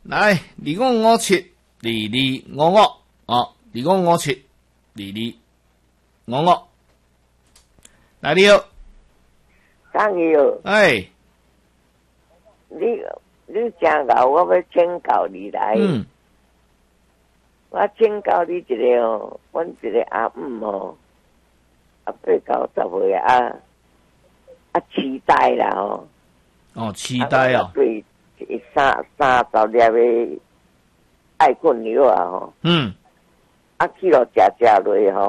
来25572255哦，25572255。来，你好， 张友， 哎， 你真搞，我要请教你来。我请教你一个哦，阮一个阿姆哦，80-90岁期待啦哦。 哦，期待哦。 对，30粒的爱困药啊吼。去了食落吼。